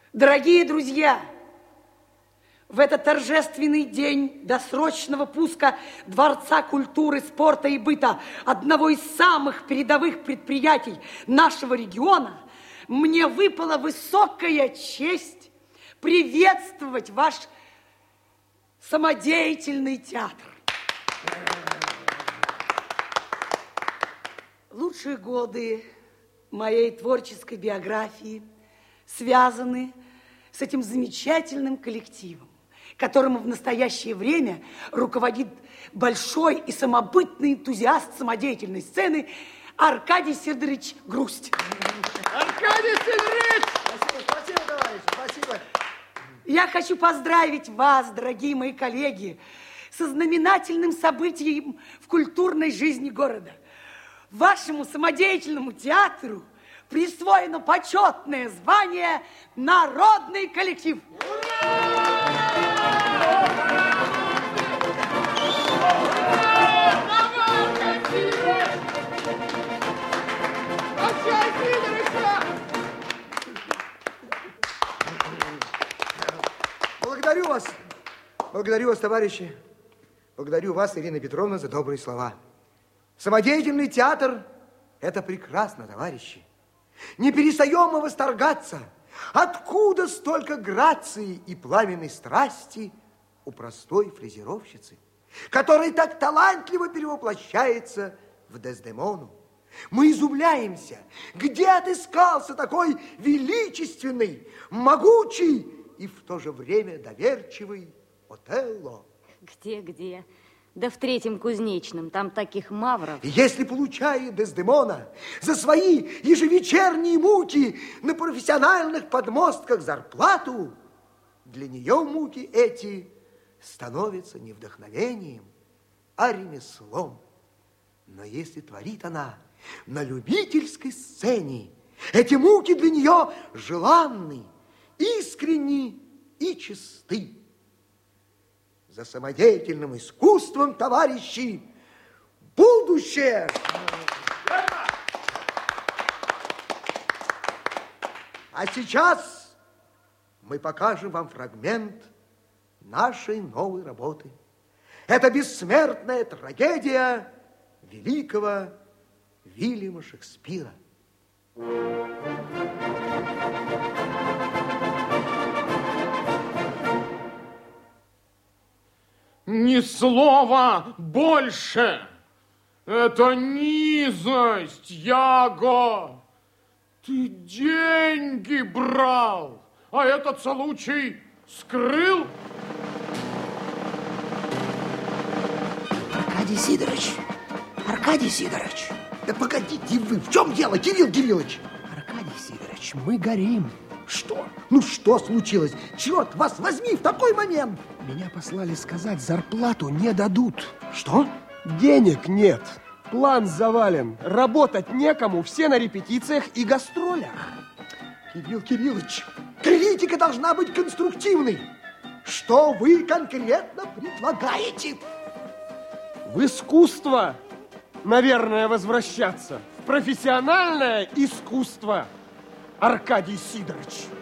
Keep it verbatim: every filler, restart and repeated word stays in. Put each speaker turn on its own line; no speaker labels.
Дорогие друзья, в этот торжественный день досрочного пуска Дворца культуры, спорта и быта, одного из самых передовых предприятий нашего региона, мне выпала высокая честь приветствовать ваш самодеятельный театр. Лучшие годы моей творческой биографии связаны с этим замечательным коллективом, которому в настоящее время руководит большой и самобытный энтузиаст самодеятельной сцены Аркадий Сидорович Грусть.
Аркадий Сидорович!
Спасибо, спасибо, товарищи, спасибо.
Я хочу поздравить вас, дорогие мои коллеги, со знаменательным событием в культурной жизни города. Вашему самодеятельному театру присвоено почетное звание «Народный коллектив».
Благодарю вас. Благодарю вас, товарищи. Благодарю вас, Ирина Петровна, за добрые слова. Самодеятельный театр – это прекрасно, товарищи. Не перестаем мы восторгаться. Откуда столько грации и пламенной страсти у простой фрезеровщицы, которая так талантливо перевоплощается в Дездемону? Мы изумляемся, где отыскался такой величественный, могучий и в то же время доверчивый Отелло.
Где-где? Да в третьем кузнечном, там таких мавров.
Если получает Дездемона за свои ежевечерние муки на профессиональных подмостках зарплату, для нее муки эти становятся не вдохновением, а ремеслом. Но если творит она на любительской сцене, эти муки для нее желанны, искренни и чисты. За самодеятельным искусством, товарищи, будущее! А сейчас мы покажем вам фрагмент нашей новой работы. Это бессмертная трагедия великого Вильяма Шекспира.
Ни слова больше. Это низость, Яго. Ты деньги брал, а этот случай скрыл.
Аркадий Сидорович, Аркадий Сидорович. Да погодите вы, в чем дело, Кирилл Кириллович? Аркадий Сидорович, мы горим. Что? Ну что случилось? Черт вас возьми в такой момент.
Меня послали сказать, зарплату не дадут.
Что?
Денег нет. План завален. Работать некому, все на репетициях и гастролях.
Кирилл Кириллович, критика должна быть конструктивной. Что вы конкретно предлагаете?
В искусство, наверное, возвращаться. В профессиональное искусство. Аркадий Сидорович.